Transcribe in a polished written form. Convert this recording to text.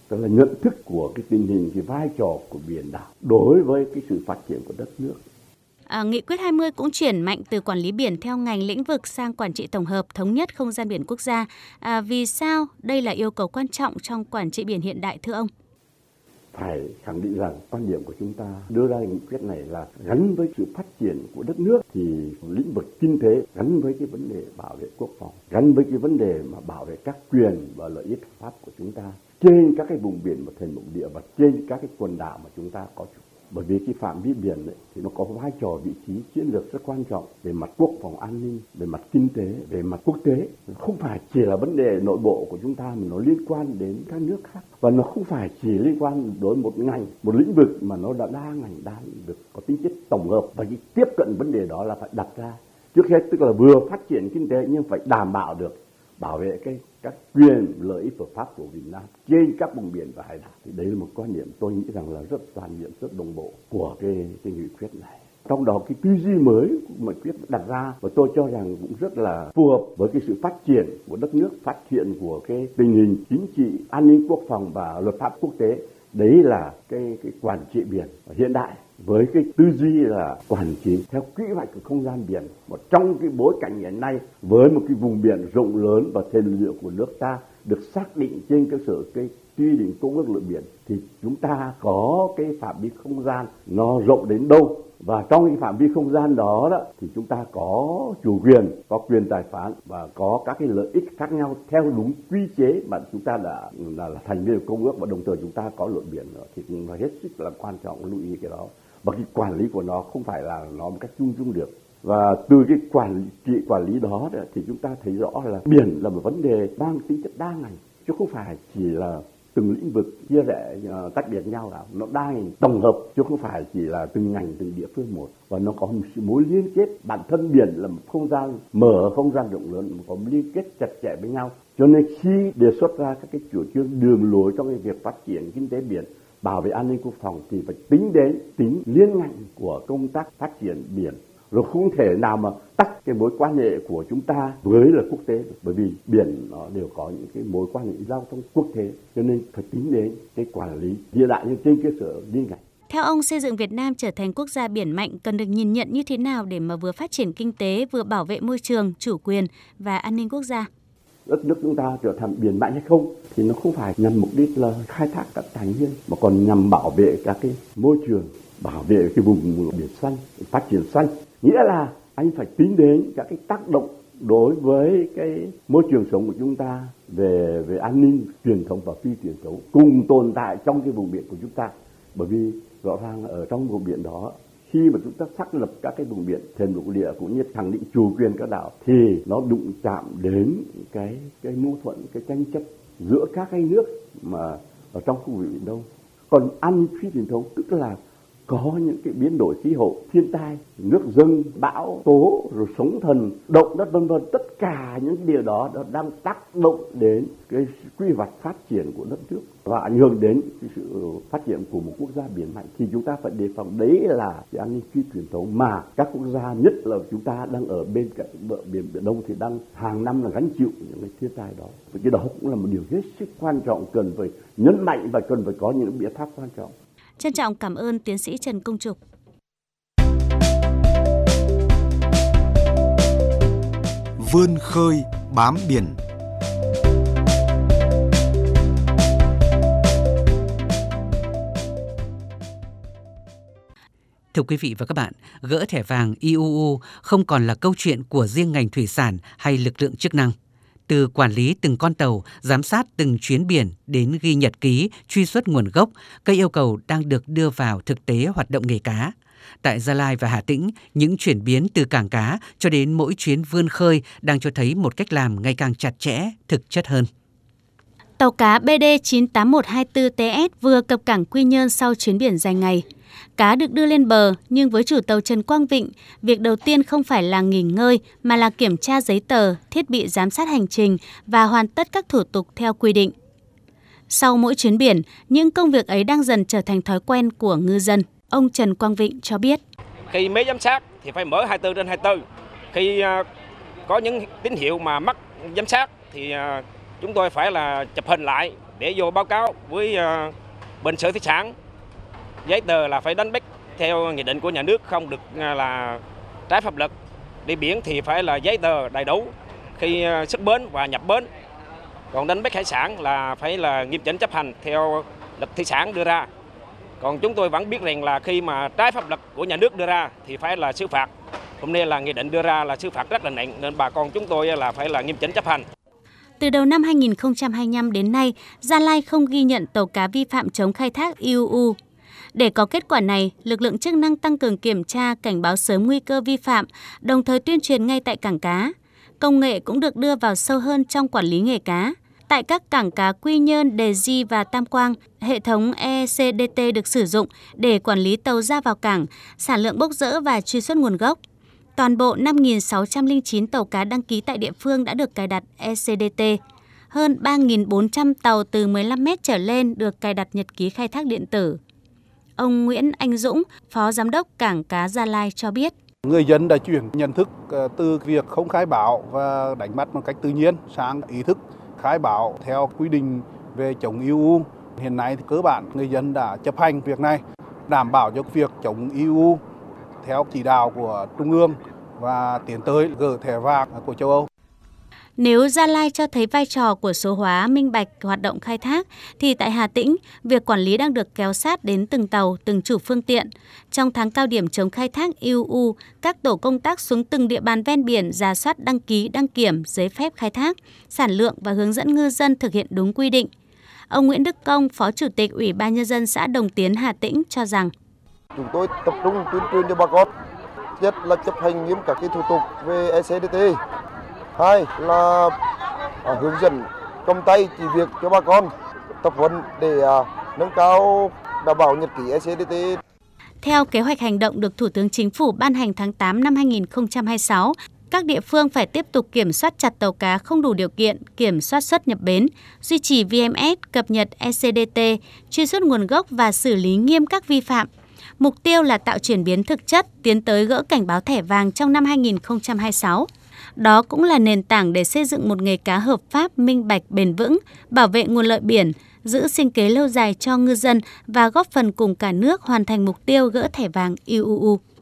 tức là nhận thức của cái tình hình, cái vai trò của biển đảo đối với cái sự phát triển của đất nước. Nghị quyết 20 cũng chuyển mạnh từ quản lý biển theo ngành lĩnh vực sang quản trị tổng hợp, thống nhất không gian biển quốc gia. Vì sao đây là yêu cầu quan trọng trong quản trị biển hiện đại thưa ông? Phải khẳng định rằng quan điểm của chúng ta đưa ra nghị quyết này là gắn với sự phát triển của đất nước, thì lĩnh vực kinh tế gắn với cái vấn đề bảo vệ quốc phòng, gắn với cái vấn đề mà bảo vệ các quyền và lợi ích hợp pháp của chúng ta trên các cái vùng biển và thềm lục địa và trên các cái quần đảo mà chúng ta có chủ. Bởi vì cái phạm vi biển ấy, thì nó có vai trò vị trí chiến lược rất quan trọng về mặt quốc phòng an ninh, về mặt kinh tế, về mặt quốc tế. Không phải chỉ là vấn đề nội bộ của chúng ta mà nó liên quan đến các nước khác. Và nó không phải chỉ liên quan đối một ngành, một lĩnh vực mà nó đã đa ngành, đa lĩnh vực, có tính chất tổng hợp. Và cái tiếp cận vấn đề đó là phải đặt ra trước hết, tức là vừa phát triển kinh tế nhưng phải đảm bảo được bảo vệ các quyền lợi ích hợp pháp của Việt Nam trên các vùng biển và hải đảo. Thì đấy là một quan điểm tôi nghĩ rằng là rất toàn diện, rất đồng bộ của cái nghị quyết này. Trong đó cái tư duy mới mà nghị quyết đặt ra và tôi cho rằng cũng rất là phù hợp với cái sự phát triển của đất nước, phát triển của cái tình hình chính trị, an ninh quốc phòng và luật pháp quốc tế. Đấy là cái quản trị biển hiện đại với cái tư duy là quản trị theo quy hoạch của không gian biển. Và trong cái bối cảnh hiện nay với một cái vùng biển rộng lớn và thềm lục địa của nước ta được xác định trên cơ sở cái quy định công ước luật biển, thì chúng ta có cái phạm vi không gian nó rộng đến đâu, và trong cái phạm vi không gian đó thì chúng ta có chủ quyền, có quyền tài phán và có các cái lợi ích khác nhau theo đúng quy chế mà chúng ta đã là thành viên của công ước, và đồng thời chúng ta có luật biển nữa, thì cũng là hết sức là quan trọng lưu ý cái đó. Và cái quản lý của nó không phải là nó một cách chung chung được. Và từ cái quản lý đó thì chúng ta thấy rõ là biển là một vấn đề mang tính chất đa ngành, chứ không phải chỉ là từng lĩnh vực chia rẽ tách biệt nhau nào, nó đa ngành tổng hợp chứ không phải chỉ là từng ngành từng địa phương một. Và nó có một sự mối liên kết, bản thân biển là một không gian mở, không gian rộng lớn, có một liên kết chặt chẽ với nhau. Cho nên khi đề xuất ra các cái chủ trương đường lối trong cái việc phát triển kinh tế biển, bảo vệ an ninh quốc phòng thì phải tính đến tính liên ngành của công tác phát triển biển. Rồi không thể nào mà tách cái mối quan hệ của chúng ta với là quốc tế, bởi vì biển nó đều có những cái mối quan hệ giao thông quốc tế, cho nên phải tính đến cái quản lý hiện đại nhưng trên cơ sở liên ngành. Theo ông, xây dựng Việt Nam trở thành quốc gia biển mạnh cần được nhìn nhận như thế nào để mà vừa phát triển kinh tế, vừa bảo vệ môi trường, chủ quyền và an ninh quốc gia? Đất nước chúng ta trở thành biển mạnh hay không thì nó không phải nhằm mục đích là khai thác các tài nguyên, mà còn nhằm bảo vệ các cái môi trường, bảo vệ cái vùng biển xanh, phát triển xanh. Nghĩa là anh phải tính đến các cái tác động đối với cái môi trường sống của chúng ta về an ninh truyền thống và phi truyền thống cùng tồn tại trong cái vùng biển của chúng ta. Bởi vì rõ ràng ở trong vùng biển đó, khi mà chúng ta xác lập các cái vùng biển thềm lục địa cũng như khẳng định chủ quyền các đảo thì nó đụng chạm đến cái mâu thuẫn, cái tranh chấp giữa các cái nước mà ở trong khu vực Biển Đông. Còn an ninh phi truyền thống tức là có những cái biến đổi khí hậu, thiên tai, nước dâng, bão tố, rồi sóng thần, động đất vân vân, tất cả những điều đó đang tác động đến cái quy hoạch phát triển của đất nước và ảnh hưởng đến cái sự phát triển của một quốc gia biển mạnh. Thì chúng ta phải đề phòng, đấy là cái an ninh phi truyền thống mà các quốc gia, nhất là chúng ta đang ở bên cạnh bờ biển Biển Đông thì đang hàng năm là gánh chịu những cái thiên tai đó. Và cái đó cũng là một điều hết sức quan trọng, cần phải nhấn mạnh và cần phải có những biện pháp quan trọng. Trân trọng cảm ơn tiến sĩ Trần Công Trục. Vươn khơi bám biển. Thưa quý vị và các bạn, gỡ thẻ vàng IUU không còn là câu chuyện của riêng ngành thủy sản hay lực lượng chức năng. Từ quản lý từng con tàu, giám sát từng chuyến biển đến ghi nhật ký, truy xuất nguồn gốc, các yêu cầu đang được đưa vào thực tế hoạt động nghề cá. Tại Gia Lai và Hà Tĩnh, những chuyển biến từ cảng cá cho đến mỗi chuyến vươn khơi đang cho thấy một cách làm ngày càng chặt chẽ, thực chất hơn. Tàu cá BD 98124TS vừa cập cảng Quy Nhơn sau chuyến biển dài ngày. Cá được đưa lên bờ, nhưng với chủ tàu Trần Quang Vịnh, việc đầu tiên không phải là nghỉ ngơi mà là kiểm tra giấy tờ, thiết bị giám sát hành trình và hoàn tất các thủ tục theo quy định. Sau mỗi chuyến biển, những công việc ấy đang dần trở thành thói quen của ngư dân. Ông Trần Quang Vịnh cho biết. Khi máy giám sát thì phải mở 24/24. Khi có những tín hiệu mà mắc giám sát thì chúng tôi phải là chụp hình lại để vô báo cáo với bên Sở Thủy sản. Giấy tờ là phải đánh bắt theo nghị định của nhà nước, không được là trái pháp luật. Đi biển thì phải là giấy tờ đầy đủ khi xuất bến và nhập bến. Còn đánh bắt hải sản là phải là nghiêm chỉnh chấp hành theo luật thủy sản đưa ra. Còn chúng tôi vẫn biết rằng là khi mà trái pháp luật của nhà nước đưa ra thì phải là xử phạt. Hôm nay là nghị định đưa ra là xử phạt rất là nặng, nên bà con chúng tôi là phải là nghiêm chỉnh chấp hành. Từ đầu năm 2025 đến nay, Gia Lai không ghi nhận tàu cá vi phạm chống khai thác IUU. Để có kết quả này, lực lượng chức năng tăng cường kiểm tra, cảnh báo sớm nguy cơ vi phạm, đồng thời tuyên truyền ngay tại cảng cá. Công nghệ cũng được đưa vào sâu hơn trong quản lý nghề cá. Tại các cảng cá Quy Nhơn, Đề Di và Tam Quang, hệ thống ECDT được sử dụng để quản lý tàu ra vào cảng, sản lượng bốc dỡ và truy xuất nguồn gốc. Toàn bộ 5.609 tàu cá đăng ký tại địa phương đã được cài đặt ECDT. Hơn 3.400 tàu từ 15 mét trở lên được cài đặt nhật ký khai thác điện tử. Ông Nguyễn Anh Dũng, Phó Giám đốc Cảng cá Gia Lai cho biết. Người dân đã chuyển nhận thức từ việc không khai báo và đánh bắt một cách tự nhiên sang ý thức khai báo theo quy định về chống IUU. Hiện nay thì cơ bản người dân đã chấp hành việc này, đảm bảo cho việc chống IUU theo chỉ đạo của Trung ương và tiến tới gỡ thẻ vàng của châu Âu. Nếu Gia Lai cho thấy vai trò của số hóa minh bạch hoạt động khai thác, thì tại Hà Tĩnh, việc quản lý đang được kéo sát đến từng tàu, từng chủ phương tiện. Trong tháng cao điểm chống khai thác IUU, các tổ công tác xuống từng địa bàn ven biển rà soát đăng ký, đăng kiểm, giấy phép khai thác, sản lượng và hướng dẫn ngư dân thực hiện đúng quy định. Ông Nguyễn Đức Công, Phó Chủ tịch Ủy ban Nhân dân xã Đồng Tiến, Hà Tĩnh cho rằng chúng tôi tập trung tuyên truyền cho bà con, nhất là chấp hành nghiêm các thủ tục về ECDT. Hai là hướng dẫn cầm tay chỉ việc cho bà con, tập huấn để nâng cao đảm bảo nhật ký ECDT. Theo kế hoạch hành động được Thủ tướng Chính phủ ban hành tháng 8 năm 2026, các địa phương phải tiếp tục kiểm soát chặt tàu cá không đủ điều kiện, kiểm soát xuất nhập bến, duy trì VMS, cập nhật ECDT, truy xuất nguồn gốc và xử lý nghiêm các vi phạm. Mục tiêu là tạo chuyển biến thực chất, tiến tới gỡ cảnh báo thẻ vàng trong năm 2026. Đó cũng là nền tảng để xây dựng một nghề cá hợp pháp, minh bạch, bền vững, bảo vệ nguồn lợi biển, giữ sinh kế lâu dài cho ngư dân và góp phần cùng cả nước hoàn thành mục tiêu gỡ thẻ vàng IUU.